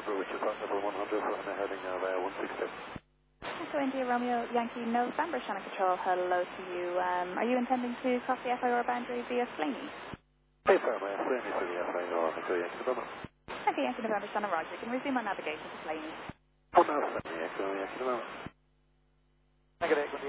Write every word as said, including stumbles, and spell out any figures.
Richard Park, number one hundred, and a heading of uh, one six two. So India Romeo Yankee November, Shannon Control, hello to you. Um, are you intending to cross the F I R boundary via Slaney? Hey, sir, my friend is the F I R, Echo Yankee November. Okay, Yankee November, Shannon Roger. You can resume on navigation to Slaney. one nine seven, Echo Yankee November. Negative.